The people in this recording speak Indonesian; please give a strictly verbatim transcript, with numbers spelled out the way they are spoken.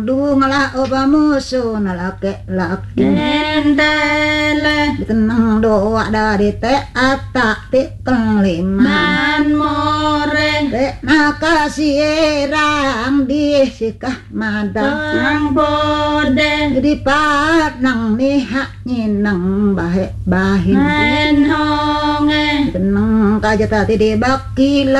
Dungala oba musuh nalake laki Entele tenang doa dari te atak te kelima Man more te nakasih erang di sikah madang Ang bode jadi patnang nihak nyinang bahe bahin Men honge tenang kaja tadi di bakila